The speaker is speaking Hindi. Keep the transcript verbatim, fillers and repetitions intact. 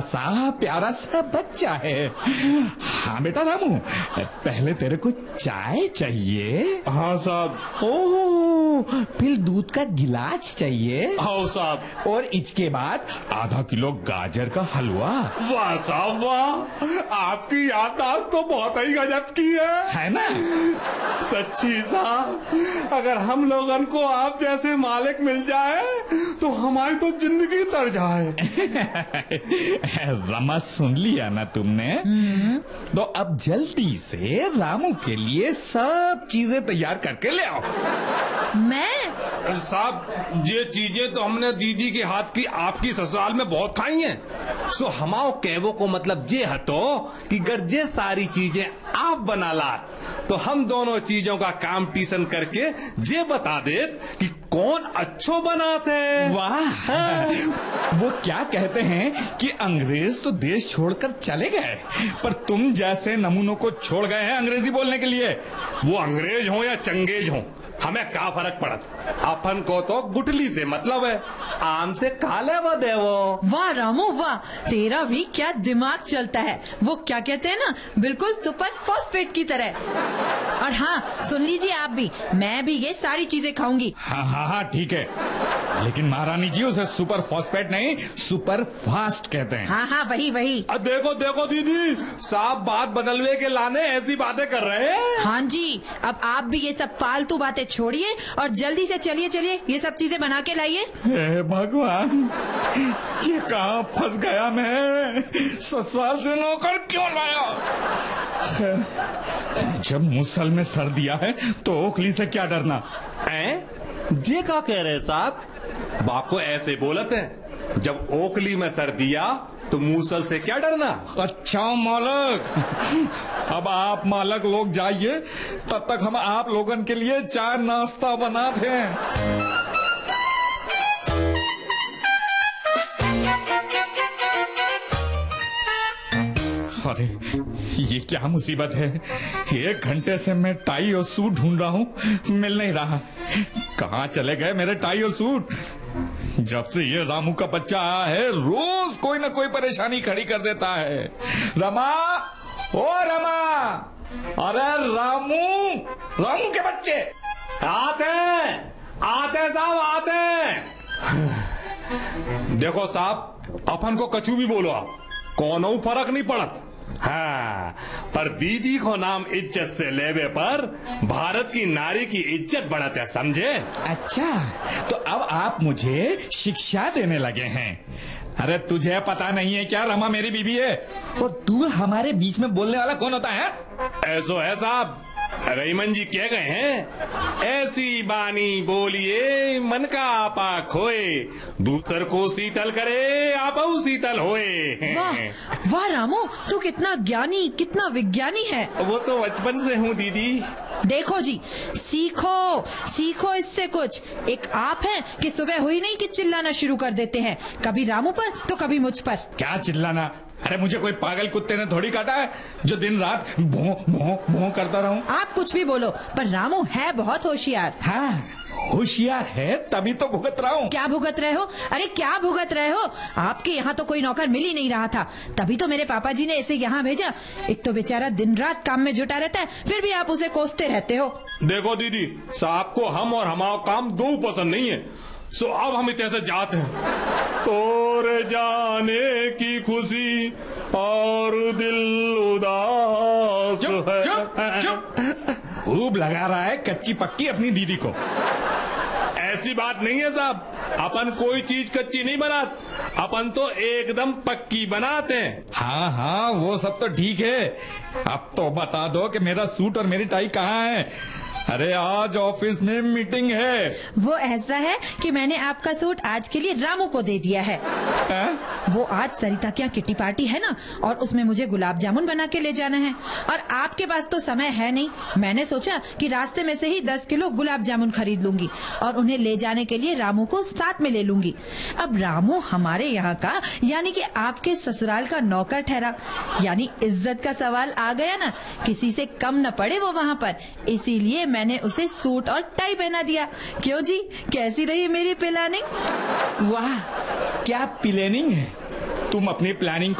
सा प्यारा सा बच्चा है। हाँ बेटा रामू, पहले तेरे को चाय चाहिए? हाँ साहब। ओह, फिर दूध का गिलास चाहिए? हाँ साहब। और इसके बाद आधा किलो गाजर का हलवा। वाह साहब वाह, आपकी याददाश्त तो बहुत ही गजब की है, है ना? सच्ची साहब, अगर हम लोगन को आप जैसे मालिक मिल जाए तो हमारी तो जिंदगी तर जाए। रमा, सुन लिया ना तुमने? तो अब जल्दी से रामू के लिए सब चीजें तैयार करके ले आओ। मैं? साहब, ये चीजें तो हमने दीदी के हाथ की आपकी ससुराल में बहुत खाई हैं। सो हमाओ कहवो को मतलब ये हतो कि अगर ये सारी चीजें आप बना ला तो हम दोनों चीजों का कंपटीशन करके ये बता दे कि कौन अच्छो बनाते हैं। वाह, वो क्या कहते हैं कि अंग्रेज तो देश छोड़कर चले गए, पर तुम जैसे नमूनों को छोड़ गए हैं अंग्रेजी बोलने के लिए। वो अंग्रेज हो या चंगेज हो, हमें क्या फर्क पड़त, अपन को तो गुटली से मतलब है, आम से काले वो देवो। वाह रामू वाह, तेरा भी क्या दिमाग चलता है। वो क्या कहते हैं ना, बिल्कुल सुपर फॉस्फेट की तरह। और हाँ, सुन लीजिए आप भी, मैं भी ये सारी चीजें खाऊंगी। हाँ हाँ हाँ ठीक है, लेकिन महारानी जी उसे सुपर फॉस्फेट नहीं, सुपर फास्ट कहते हैं। हाँ हाँ वही वही। अब देखो देखो दीदी, साफ बात बदलवे के लाने ऐसी बातें कर रहे हैं। हाँ जी, अब आप भी ये सब फालतू बातें छोड़िए और जल्दी से चलिए चलिए ये सब चीजें बना के लाइए। हे भगवान, ये कहाँ फंस गया मैं, ससुराल से नौकर क्यों लाया? जब मुसल में सर दिया है तो ओखली से क्या डरना हैं? ये क्या कह रहे साहब? बाप को ऐसे बोलते हैं, जब ओखली में सर दिया तो मूसल से क्या डरना। अच्छा मालक, अब आप मालक लोग जाइए, तब तक हम आप लोगन के लिए चाय नाश्ता बनाते हैं। अरे ये क्या मुसीबत है, एक घंटे से मैं टाई और सूट ढूंढ रहा हूँ, मिल नहीं रहा। कहाँ चले गए मेरे टाई और सूट? जब से ये रामू का बच्चा आया है रोज कोई ना कोई परेशानी खड़ी कर देता है। रमा, ओ रमा, अरे रामू, रामू के बच्चे आते आते साहब आते। देखो साहब, अपन को कछु भी बोलो आप, कोनो फर्क नहीं पड़त। हाँ, पर दीदी को नाम इज्जत से लेवे पर भारत की नारी की इज्जत बढ़त है, समझे? अच्छा, तो अब आप मुझे शिक्षा देने लगे हैं। अरे तुझे पता नहीं है क्या, रमा मेरी बीवी है, और तू हमारे बीच में बोलने वाला कौन होता है? ऐसो है साहब, रहीमन जी कह गए हैं, ऐसी बानी बोलिए मन का आपा खोए, दूसर को शीतल करे आपऊ शीतल होए। वाह वाह रामू, तू कितना ज्ञानी, कितना विज्ञानी है। वो तो बचपन से हूँ दीदी। देखो जी, सीखो सीखो इससे कुछ। एक आप हैं कि सुबह हुई नहीं कि चिल्लाना शुरू कर देते हैं, कभी रामू पर तो कभी मुझ पर। क्या चिल्लाना? अरे मुझे कोई पागल कुत्ते ने थोड़ी काटा है जो दिन रात भों भों भों करता रहूं। आप कुछ भी बोलो, पर रामू है बहुत होशियार। हाँ, होशियार है तभी तो भुगत रहा हूँ। क्या भुगत रहे हो? अरे क्या भुगत रहे हो? आपके यहाँ तो कोई नौकर मिल ही नहीं रहा था, तभी तो मेरे पापा जी ने इसे यहाँ भेजा। एक तो बेचारा दिन रात काम में जुटा रहता है, फिर भी आप उसे कोसते रहते हो। देखो दीदी, साहब को हम और हमारा काम दो पसंद नहीं है, सो अब हम इतने से जाते हैं। तोरे जाने की खुशी और दिल उदास चुप, है। चुप, चुप। खूब लगा रहा है कच्ची पक्की अपनी दीदी को। ऐसी बात नहीं है साहब, अपन कोई चीज कच्ची नहीं बनाते, अपन तो एकदम पक्की बनाते हैं। हाँ हाँ वो सब तो ठीक है, अब तो बता दो कि मेरा सूट और मेरी टाई कहाँ है। अरे आज ऑफिस में मीटिंग है। वो ऐसा है कि मैंने आपका सूट आज के लिए रामू को दे दिया है। है? वो आज सरिता की यहाँ किट्टी पार्टी है ना, और उसमें मुझे गुलाब जामुन बना के ले जाना है, और आपके पास तो समय है नहीं। मैंने सोचा कि रास्ते में से ही दस किलो गुलाब जामुन खरीद लूंगी और उन्हें ले जाने के लिए रामू को साथ में ले लूंगी। अब रामू हमारे यहाँ का यानी कि आपके ससुराल का नौकर ठहरा, यानी इज्जत का सवाल आ गया ना, किसी से कम न पड़े वो वहाँ पर। इसीलिए मैंने उसे सूट और टाई पहना दिया। क्यों जी, कैसी रही मेरी प्लानिंग? वाह, क्या प्लानिंग है। तुम अपनी प्लानिंग